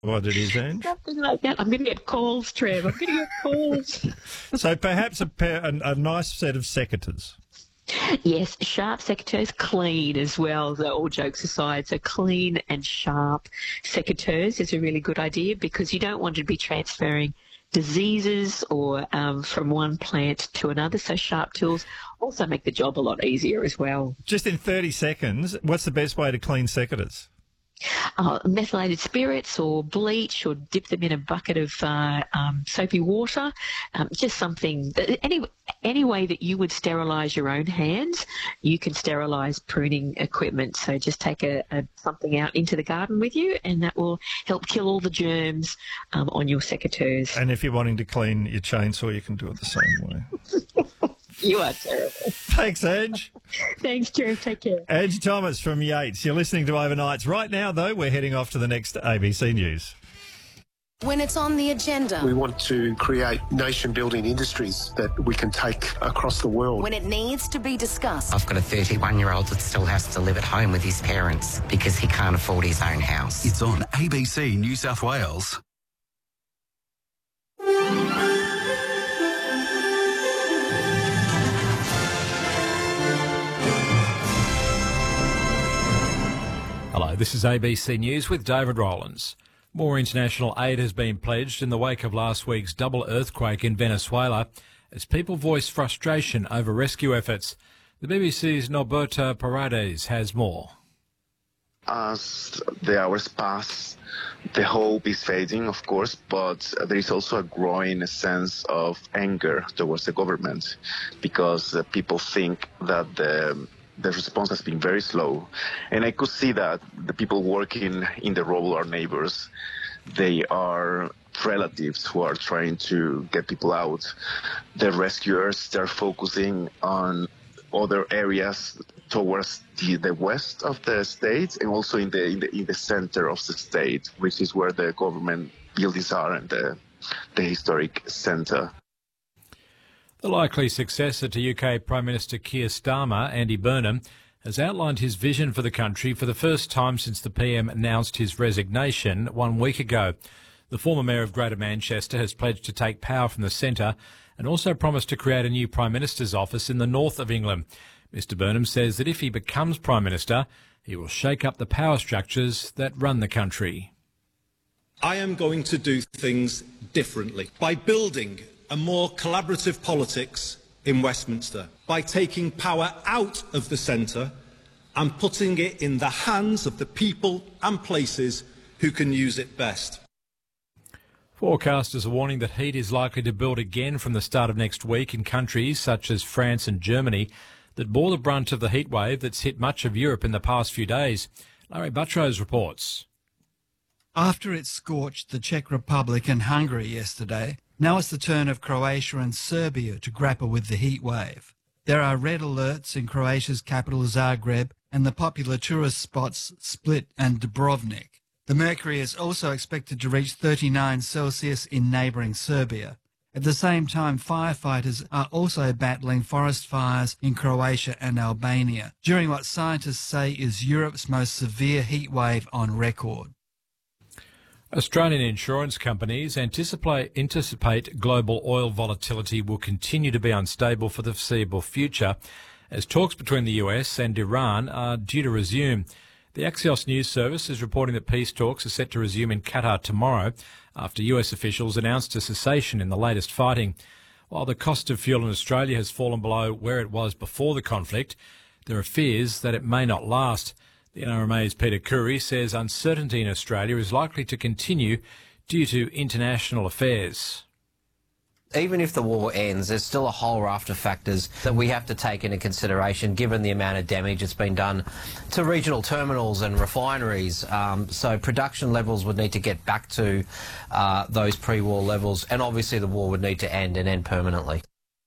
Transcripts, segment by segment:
what it is, Ange? Something like that. I'm going to get calls, Trev. I'm going to get calls. So perhaps a nice set of secateurs. Yes, sharp secateurs, clean as well, though, all jokes aside. So clean and sharp secateurs is a really good idea because you don't want to be transferring diseases or from one plant to another. So sharp tools also make the job a lot easier as well. Just in 30 seconds, what's the best way to clean secateurs? Methylated spirits or bleach, or dip them in a bucket of soapy water. Just something, any way that you would sterilise your own hands, you can sterilise pruning equipment. So just take something out into the garden with you, and that will help kill all the germs on your secateurs. And if you're wanting to clean your chainsaw, you can do it the same way. You are terrible. Thanks, Ange. Thanks, Drew. Take care. Ange Thomas from Yates. You're listening to Overnights. Right now, though, we're heading off to the next ABC News. When it's on the agenda. We want to create nation-building industries that we can take across the world. When it needs to be discussed. I've got a 31-year-old that still has to live at home with his parents because he can't afford his own house. It's on ABC New South Wales. Hello, this is ABC News with David Rowlands. More international aid has been pledged in the wake of last week's double earthquake in Venezuela as people voice frustration over rescue efforts. The BBC's Norberto Paredes has more. As the hours pass, the hope is fading, of course, but there is also a growing sense of anger towards the government because people think that the response has been very slow. And I could see that the people working in the role are neighbors. They are relatives who are trying to get people out. The rescuers, they're focusing on other areas towards the west of the state and also in the center of the state, which is where the government buildings are and the historic center. The likely successor to UK Prime Minister Keir Starmer, Andy Burnham, has outlined his vision for the country for the first time since the PM announced his resignation 1 week ago. The former Mayor of Greater Manchester has pledged to take power from the centre and also promised to create a new Prime Minister's office in the north of England. Mr Burnham says that if he becomes Prime Minister, he will shake up the power structures that run the country. I am going to do things differently by building a more collaborative politics in Westminster, by taking power out of the centre and putting it in the hands of the people and places who can use it best. Forecasters are warning that heat is likely to build again from the start of next week in countries such as France and Germany that bore the brunt of the heat wave that's hit much of Europe in the past few days. Larry Buttrose reports. After it scorched the Czech Republic and Hungary yesterday, now it's the turn of Croatia and Serbia to grapple with the heat wave. There are red alerts in Croatia's capital Zagreb and the popular tourist spots Split and Dubrovnik. The mercury is also expected to reach 39 Celsius in neighbouring Serbia. At the same time, firefighters are also battling forest fires in Croatia and Albania during what scientists say is Europe's most severe heat wave on record. Australian insurance companies anticipate global oil volatility will continue to be unstable for the foreseeable future as talks between the US and Iran are due to resume. The Axios News Service is reporting that peace talks are set to resume in Qatar tomorrow after US officials announced a cessation in the latest fighting. While the cost of fuel in Australia has fallen below where it was before the conflict, there are fears that it may not last. The NRMA's Peter Curry says uncertainty in Australia is likely to continue due to international affairs. Even if the war ends, there's still a whole raft of factors that we have to take into consideration given the amount of damage that's been done to regional terminals and refineries. So production levels would need to get back to those pre-war levels, and obviously the war would need to end and end permanently.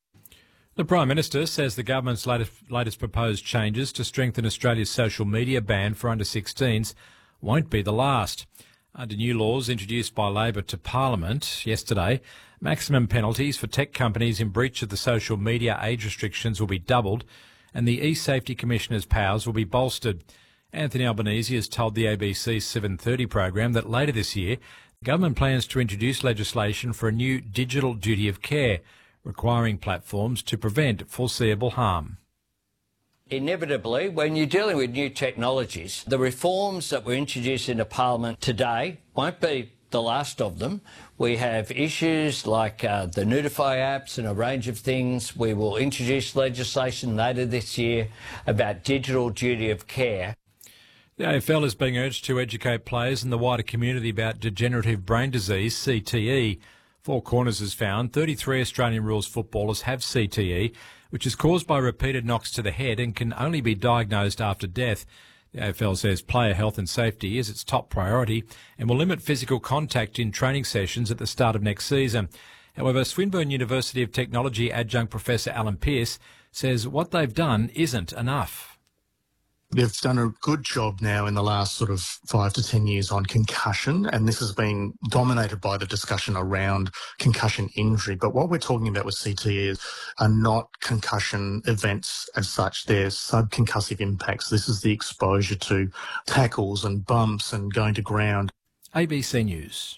The Prime Minister says the government's latest proposed changes to strengthen Australia's social media ban for under-16s won't be the last. Under new laws introduced by Labor to Parliament yesterday, maximum penalties for tech companies in breach of the social media age restrictions will be doubled and the e-Safety Commissioner's powers will be bolstered. Anthony Albanese has told the ABC 7:30 program that later this year, the government plans to introduce legislation for a new digital duty of care, requiring platforms to prevent foreseeable harm. Inevitably, when you're dealing with new technologies, the reforms that were introduced into Parliament today won't be the last of them. We have issues like the Notify apps and a range of things. We will introduce legislation later this year about digital duty of care. The AFL is being urged to educate players and the wider community about degenerative brain disease, CTE. Four Corners has found 33 Australian rules footballers have CTE, which is caused by repeated knocks to the head and can only be diagnosed after death. The AFL says player health and safety is its top priority and will limit physical contact in training sessions at the start of next season. However, Swinburne University of Technology adjunct Professor Alan Pearce says what they've done isn't enough. They've done a good job now in the last sort of 5 to 10 years on concussion, and this has been dominated by the discussion around concussion injury. But what we're talking about with CTE are not concussion events as such. They're subconcussive impacts. This is the exposure to tackles and bumps and going to ground. ABC News.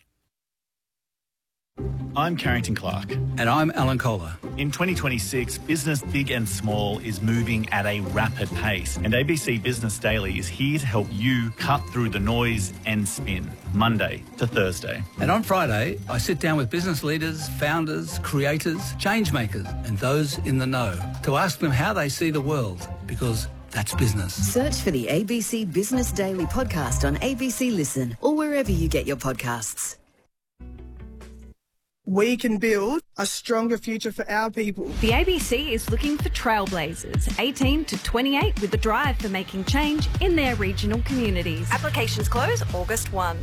I'm Carrington Clark. And I'm Alan Kohler. In 2026, business big and small is moving at a rapid pace, and ABC Business Daily is here to help you cut through the noise and spin, Monday to Thursday. And on Friday, I sit down with business leaders, founders, creators, change makers, and those in the know to ask them how they see the world, because that's business. Search for the ABC Business Daily podcast on ABC Listen or wherever you get your podcasts. We can build a stronger future for our people. The ABC is looking for trailblazers, 18 to 28, with the drive for making change in their regional communities. Applications close August 1.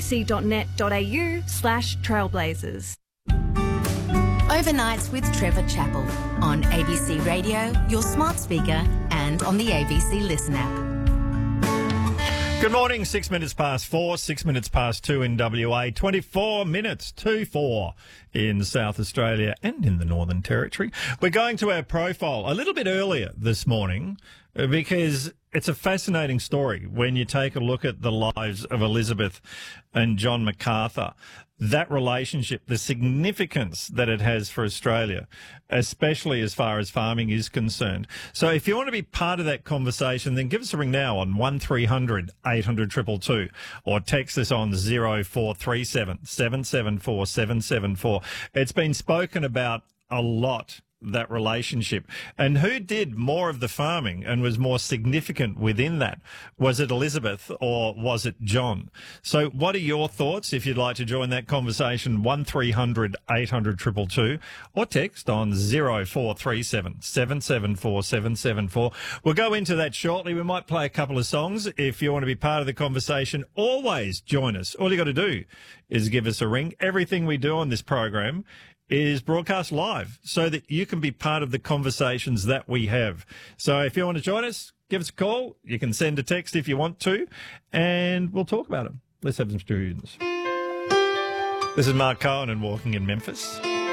abc.net.au/trailblazers. Overnights with Trevor Chappell on ABC Radio, your smart speaker, and on the ABC Listen app. Good morning, 6 minutes past 4, 6 minutes past 2 in WA, 24 minutes to 4 in South Australia and in the Northern Territory. We're going to our profile a little bit earlier this morning because it's a fascinating story when you take a look at the lives of Elizabeth and John MacArthur. That relationship, the significance that it has for Australia, especially as far as farming is concerned. So if you want to be part of that conversation, then give us a ring now on 1300 800 222 or text us on 0437 774 774. It's been spoken about a lot, that relationship. And who did more of the farming and was more significant within that? Was it Elizabeth or was it John? So what are your thoughts? If you'd like to join that conversation, 1300 800 222 or text on 0437 774 774. We'll go into that shortly. We might play a couple of songs. If you want to be part of the conversation, always join us. All you got to do is give us a ring. Everything we do on this program is broadcast live so that you can be part of the conversations that we have. So if you want to join us, give us a call. You can send a text if you want to, and we'll talk about it. Let's have some tunes. This is Mark Cohen and Walking in Memphis.